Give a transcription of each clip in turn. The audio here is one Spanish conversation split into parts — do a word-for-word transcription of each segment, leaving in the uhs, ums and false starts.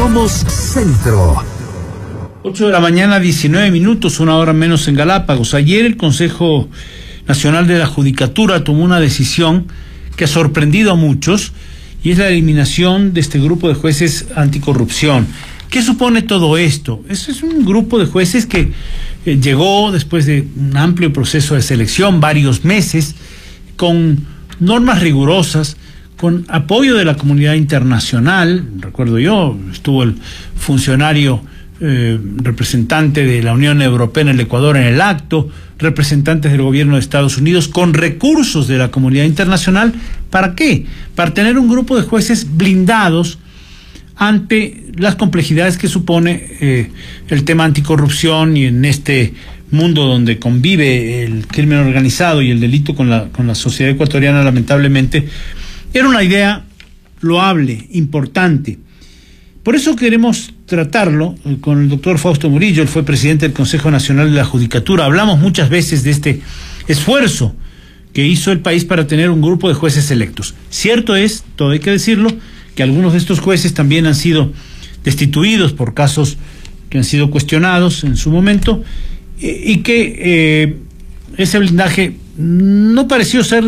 Somos Centro. ocho de la mañana, diecinueve minutos, una hora menos en Galápagos. Ayer el Consejo Nacional de la Judicatura tomó una decisión que ha sorprendido a muchos, y es la eliminación de este grupo de jueces anticorrupción. ¿Qué supone todo esto? Este es un grupo de jueces que eh, llegó después de un amplio proceso de selección, varios meses, con normas rigurosas, con apoyo de la comunidad internacional. Recuerdo yo, estuvo el funcionario eh, representante de la Unión Europea en el Ecuador en el acto, representantes del gobierno de Estados Unidos, con recursos de la comunidad internacional. ¿Para qué? Para tener un grupo de jueces blindados ante las complejidades que supone eh, el tema anticorrupción, y en este mundo donde convive el crimen organizado y el delito con la, con la sociedad ecuatoriana, lamentablemente, era una idea loable, importante. Por eso queremos tratarlo eh, con el doctor Fausto Murillo. Él fue presidente del Consejo Nacional de la Judicatura. Hablamos muchas veces de este esfuerzo que hizo el país para tener un grupo de jueces electos. Cierto es, todo hay que decirlo, que algunos de estos jueces también han sido destituidos por casos que han sido cuestionados en su momento, eh, y que eh, ese blindaje no pareció ser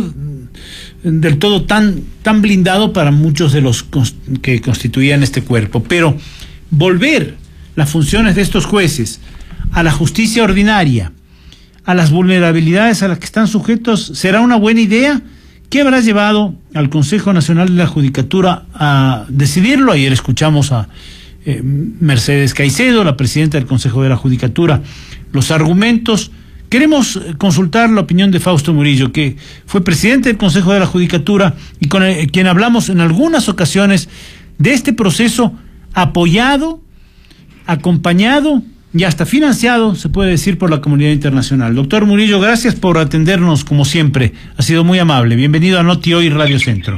del todo tan, tan blindado para muchos de los que constituían este cuerpo. Pero volver las funciones de estos jueces a la justicia ordinaria, a las vulnerabilidades a las que están sujetos, ¿será una buena idea? ¿Qué habrá llevado al Consejo Nacional de la Judicatura a decidirlo? Ayer escuchamos a eh, Mercedes Caicedo, la presidenta del Consejo de la Judicatura, los argumentos. Queremos consultar la opinión de Fausto Murillo, que fue presidente del Consejo de la Judicatura y con el, quien hablamos en algunas ocasiones de este proceso apoyado, acompañado y hasta financiado, se puede decir, por la comunidad internacional. Doctor Murillo, gracias por atendernos como siempre. Ha sido muy amable. Bienvenido a Noti Hoy Radio Centro.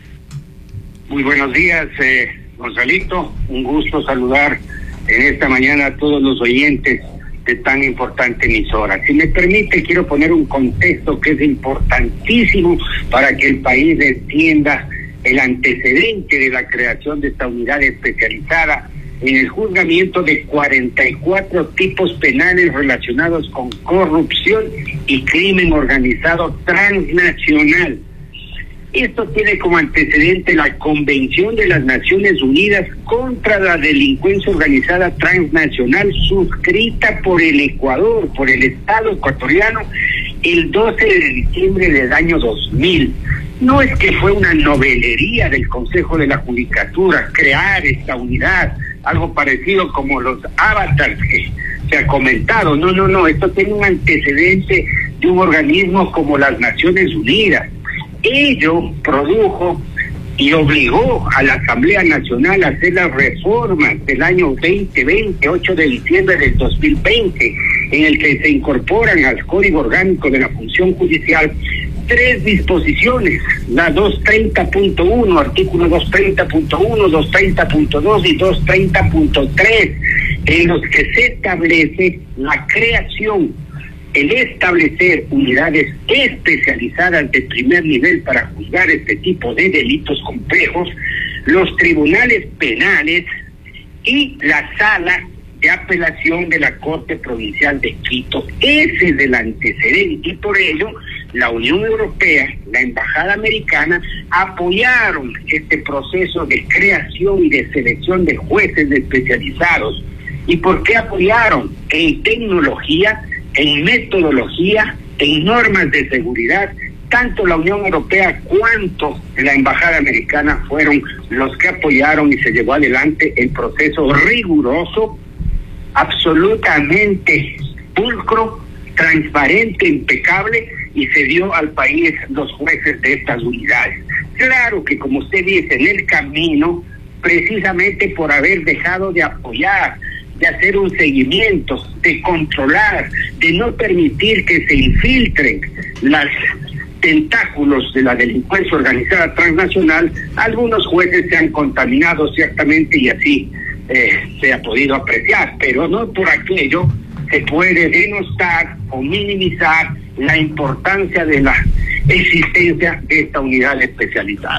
Muy buenos días, eh, Gonzalito. Un gusto saludar en esta mañana a todos los oyentes de tan importante emisora. Si me permite, quiero poner un contexto que es importantísimo para que el país entienda el antecedente de la creación de esta unidad especializada en el juzgamiento de cuarenta y cuatro tipos penales relacionados con corrupción y crimen organizado transnacional. Esto tiene como antecedente la Convención de las Naciones Unidas contra la Delincuencia Organizada Transnacional, suscrita por el Ecuador, por el Estado ecuatoriano, el doce de diciembre del año dos mil. No es que fue una novelería del Consejo de la Judicatura crear esta unidad, algo parecido como los avatars que se ha comentado. No, no, no, esto tiene un antecedente de un organismo como las Naciones Unidas. Ello produjo y obligó a la Asamblea Nacional a hacer las reformas del año veinte veinte, ocho de diciembre del dos mil veinte, en el que se incorporan al Código Orgánico de la Función Judicial tres disposiciones, la doscientos treinta punto uno, artículo doscientos treinta punto uno, doscientos treinta punto dos y doscientos treinta punto tres, en los que se establece la creación, el establecer unidades especializadas de primer nivel para juzgar este tipo de delitos complejos, los tribunales penales y la sala de apelación de la Corte Provincial de Quito. Ese es el antecedente, y por ello la Unión Europea, la Embajada Americana, apoyaron este proceso de creación y de selección de jueces especializados. ¿Y por qué apoyaron? En tecnología, en metodología, en normas de seguridad. Tanto la Unión Europea cuanto la Embajada Americana fueron los que apoyaron, y se llevó adelante el proceso riguroso, absolutamente pulcro, transparente, impecable, y se dio al país los jueces de estas unidades. Claro que, como usted dice, en el camino, precisamente por haber dejado de apoyar, de hacer un seguimiento, de controlar, de no permitir que se infiltren los tentáculos de la delincuencia organizada transnacional, algunos jueces se han contaminado ciertamente, y así eh, se ha podido apreciar, pero no por aquello se puede denostar o minimizar la importancia de la existencia de esta unidad especializada.